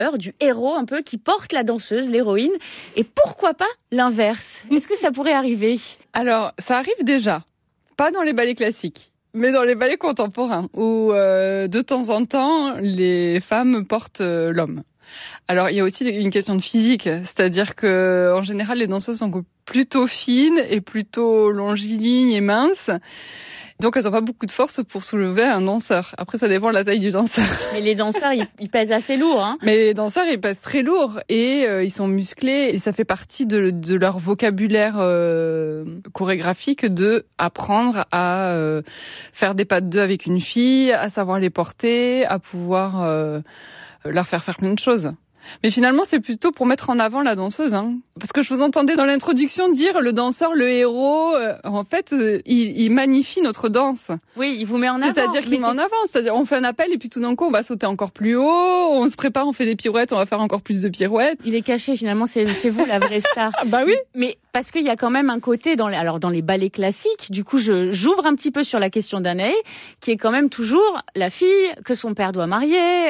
du héros un peu qui porte la danseuse, l'héroïne. Et pourquoi pas l'inverse? Est-ce que ça pourrait arriver? Alors, ça arrive déjà. Pas dans les ballets classiques, mais dans les ballets contemporains, où de temps en temps, les femmes portent l'homme. Alors, il y a aussi une question de physique, c'est-à-dire que en général, les danseuses sont plutôt fines et plutôt longilignes et minces. Donc, elles n'ont pas beaucoup de force pour soulever un danseur. Après, ça dépend de la taille du danseur. Mais les danseurs, ils pèsent assez lourd, hein. Mais les danseurs, ils pèsent très lourd et ils sont musclés et ça fait partie de leur vocabulaire chorégraphique de apprendre à faire des pas de deux avec une fille, à savoir les porter, à pouvoir leur faire plein de choses. Mais finalement, c'est plutôt pour mettre en avant la danseuse, hein. Parce que je vous entendais dans l'introduction dire le danseur, le héros, en fait, il magnifie notre danse. Oui, il vous met en avant. C'est-à-dire qu'il met en avant. C'est-à-dire, on fait un appel et puis tout d'un coup, on va sauter encore plus haut, on se prépare, on fait des pirouettes, on va faire encore plus de pirouettes. Il est caché, finalement, c'est vous la vraie star. Bah oui. Mais parce qu'il y a quand même un côté dans les ballets classiques, du coup, j'ouvre un petit peu sur la question d'Anaé, qui est quand même toujours la fille que son père doit marier,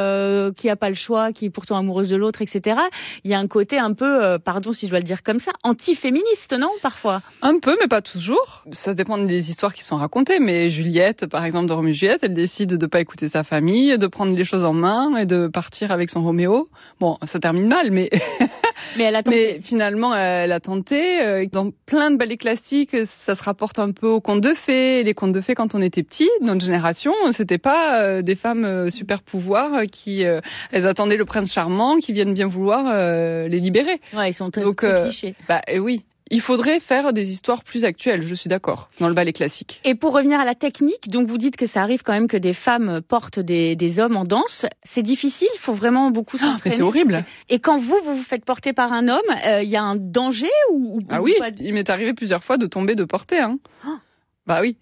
qui a pas le choix, qui est pourtant amoureuse de l'autre, etc. Il y a un côté un peu, pardon si je dois le dire comme ça, anti-féministe, non, parfois? Un peu, mais pas toujours. Ça dépend des histoires qui sont racontées, mais Juliette, par exemple, de Roméo et Juliette, elle décide de pas écouter sa famille, de prendre les choses en main et de partir avec son Roméo. Bon, ça termine mal, mais... Mais elle a tenté. Mais finalement, elle a tenté. Dans plein de ballets classiques, ça se rapporte un peu aux contes de fées. Les contes de fées, quand on était petits, notre génération, c'était pas des femmes super pouvoirs qui elles attendaient le prince charmant qui vienne bien vouloir les libérer. Ouais, ils sont très clichés. Oui. Il faudrait faire des histoires plus actuelles, je suis d'accord, dans le ballet classique. Et pour revenir à la technique, donc vous dites que ça arrive quand même que des femmes portent des hommes en danse. C'est difficile, il faut vraiment beaucoup s'entraîner. Mais c'est horrible. Et quand vous vous faites porter par un homme, il y a un danger ou oui, pas... Il m'est arrivé plusieurs fois de tomber de portée. Hein. Oh. Bah oui.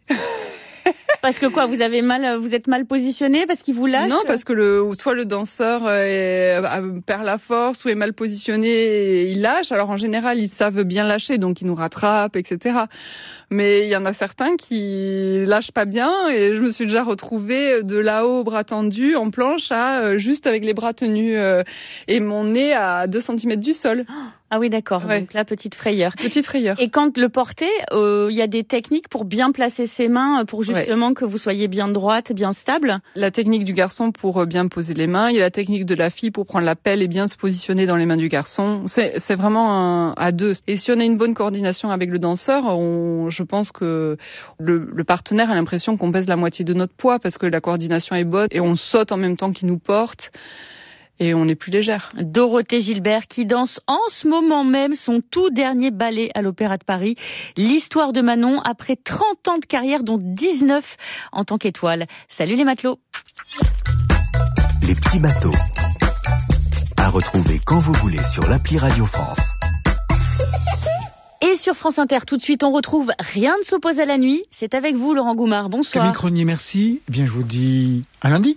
Parce que quoi, vous êtes mal positionné parce qu'il vous lâche? Non, parce que soit le danseur perd la force, ou est mal positionné et il lâche. Alors en général, ils savent bien lâcher, donc ils nous rattrapent, etc. Mais il y en a certains qui lâchent pas bien et je me suis déjà retrouvée de là-haut, bras tendus, en planche, juste avec les bras tenus et mon nez à 2 cm du sol. Ah oui, d'accord. Ouais. Donc là, petite frayeur. Petite frayeur. Et quand le portez, il y a des techniques pour bien placer ses mains, pour justement que vous soyez bien droite, bien stable? La technique du garçon pour bien poser les mains. Il y a la technique de la fille pour prendre la pelle et bien se positionner dans les mains du garçon. C'est vraiment à deux. Et si on a une bonne coordination avec le danseur, je pense que le partenaire a l'impression qu'on pèse la moitié de notre poids parce que la coordination est bonne et on saute en même temps qu'il nous porte. Et on est plus légère. Dorothée Gilbert qui danse en ce moment même son tout dernier ballet à l'Opéra de Paris. L'histoire de Manon après 30 ans de carrière, dont 19 en tant qu'étoile. Salut les matelots. Les petits bateaux. À retrouver quand vous voulez sur l'appli Radio France. Et sur France Inter, tout de suite, on retrouve Rien ne s'oppose à la nuit. C'est avec vous, Laurent Goumard. Bonsoir. Camille Cronier, merci. Eh bien, je vous dis à lundi.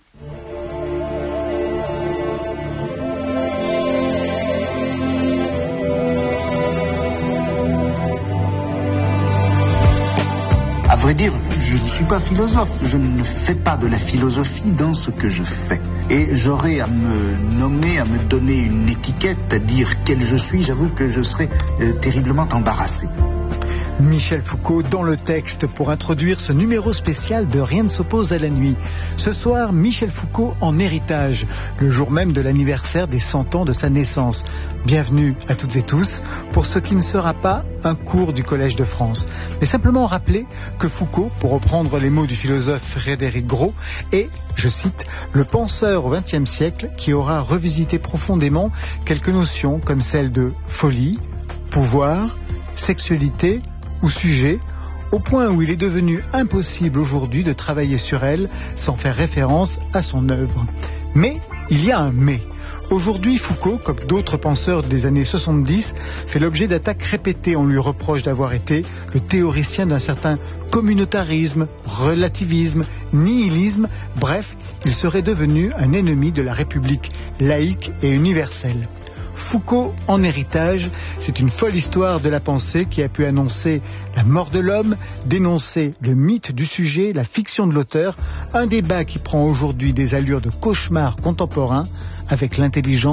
À vrai dire, je ne suis pas philosophe. Je ne fais pas de la philosophie dans ce que je fais. Et j'aurais à me nommer, à me donner une étiquette, à dire quel je suis, j'avoue que je serais terriblement embarrassé. Michel Foucault dans le texte pour introduire ce numéro spécial de Rien ne s'oppose à la nuit. Ce soir, Michel Foucault en héritage, le jour même de l'anniversaire des 100 ans de sa naissance. Bienvenue à toutes et tous pour ce qui ne sera pas un cours du Collège de France, mais simplement rappeler que Foucault, pour reprendre les mots du philosophe Frédéric Gros, est, je cite, le penseur au XXe siècle qui aura revisité profondément quelques notions comme celles de folie, pouvoir, sexualité ou sujet, au point où il est devenu impossible aujourd'hui de travailler sur elle sans faire référence à son œuvre. Mais il y a un mais. Aujourd'hui, Foucault, comme d'autres penseurs des années 70, fait l'objet d'attaques répétées. On lui reproche d'avoir été le théoricien d'un certain communautarisme, relativisme, nihilisme. Bref, il serait devenu un ennemi de la République laïque et universelle. Foucault en héritage. C'est une folle histoire de la pensée qui a pu annoncer la mort de l'homme, dénoncer le mythe du sujet, la fiction de l'auteur. Un débat qui prend aujourd'hui des allures de cauchemar contemporain avec l'intelligence